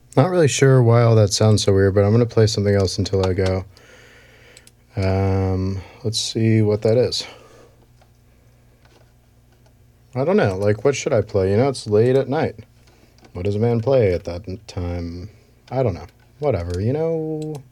Not really sure why all that sounds so weird, but I'm going to play something else until I go. Let's see what that is. I don't know. Like, what should I play? You know, it's late at night. What does a man play at that time? I don't know. Whatever, you know.